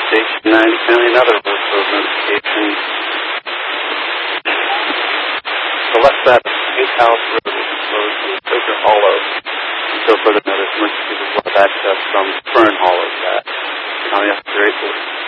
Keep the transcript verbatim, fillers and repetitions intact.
Station nine, County, another Woodfield notification. The left side of Pink House Road will be closed from Quaker Hollow until further notice. Emergency will have access from Fern Hollow. County Officer eight forty.